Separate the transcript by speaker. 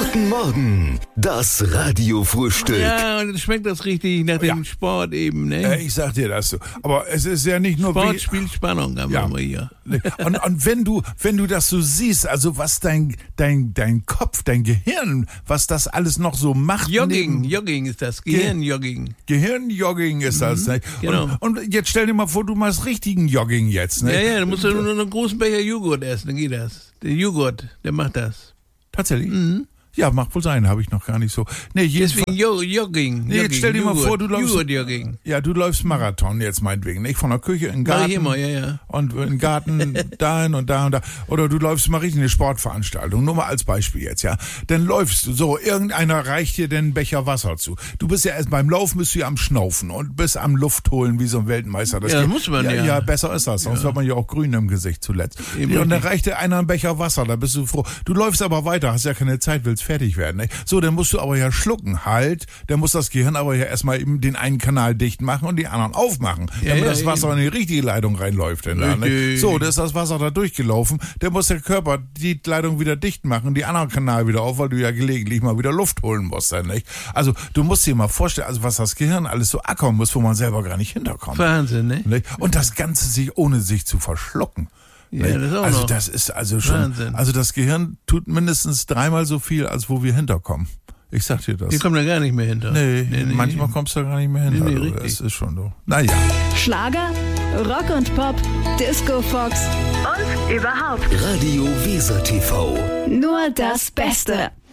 Speaker 1: Guten Morgen, das Radiofrühstück.
Speaker 2: Ja, und dann schmeckt das richtig nach dem Sport eben, ne?
Speaker 3: Ich sag dir das so. Aber es ist ja nicht nur...
Speaker 2: Sport spielt Spannung, haben wir hier.
Speaker 3: Und wenn du das so siehst, also was dein Kopf, dein Gehirn, was das alles noch so macht.
Speaker 2: Jogging ist das, Gehirnjogging.
Speaker 3: Gehirnjogging ist das, ne?
Speaker 2: Genau.
Speaker 3: Und jetzt stell dir mal vor, du machst richtigen Jogging jetzt, ne?
Speaker 2: Ja, du musst ja nur einen großen Becher Joghurt essen, dann geht das. Der Joghurt, der macht das.
Speaker 3: Tatsächlich? Mhm. Ja, mag wohl sein, habe ich noch gar nicht so. Nee,
Speaker 2: deswegen Jogging.
Speaker 3: Nee, jetzt stell dir mal vor, du läufst...
Speaker 2: Joghurt-Jogging.
Speaker 3: Ja, du läufst Marathon jetzt meinetwegen, nicht? Von der Küche in den Garten.
Speaker 2: Mach ich immer, ja.
Speaker 3: Und in den Garten dahin und da und da. Oder du läufst mal richtig eine Sportveranstaltung. Nur mal als Beispiel jetzt, ja. Dann läufst du so, irgendeiner reicht dir den Becher Wasser zu. Du bist ja erst beim Laufen, bist du ja am Schnaufen und bist am Luft holen wie so ein Weltmeister. Das
Speaker 2: ja, muss man ja.
Speaker 3: Ja, besser ist das, sonst wird man ja auch grün im Gesicht zuletzt. Ja, und dann reicht dir einer einen Becher Wasser, da bist du froh. Du läufst aber weiter, hast ja keine Zeit, willst fertig werden, nicht? So, dann musst du aber ja schlucken, dann muss das Gehirn aber ja erstmal eben den einen Kanal dicht machen und die anderen aufmachen, damit das Wasser in die richtige Leitung reinläuft. Dann da, ne? So, da ist das Wasser da durchgelaufen, dann muss der Körper die Leitung wieder dicht machen, die anderen Kanal wieder auf, weil du ja gelegentlich mal wieder Luft holen musst, dann, nicht? Also, du musst dir mal vorstellen, also was das Gehirn alles so ackern muss, wo man selber gar nicht hinterkommt.
Speaker 2: Wahnsinn, ne?
Speaker 3: Nicht? Und das Ganze ohne sich zu verschlucken.
Speaker 2: Ja, das auch
Speaker 3: also
Speaker 2: noch.
Speaker 3: Das ist also schon,
Speaker 2: Wahnsinn.
Speaker 3: Also das Gehirn tut mindestens 3-mal so viel, als wo wir hinterkommen. Ich sag dir das.
Speaker 2: Wir kommen da gar nicht mehr hinter.
Speaker 3: Nee, manchmal kommst du da gar nicht mehr hinter.
Speaker 2: Nee, richtig.
Speaker 3: Das ist schon so. Naja.
Speaker 4: Schlager, Rock und Pop, Disco Fox und überhaupt
Speaker 1: Radio Weser TV.
Speaker 4: nur das Beste.